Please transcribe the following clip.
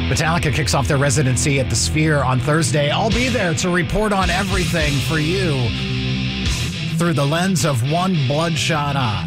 Metallica kicks off their residency at the Sphere on Thursday. I'll be there to report on everything for you through the lens of one bloodshot eye.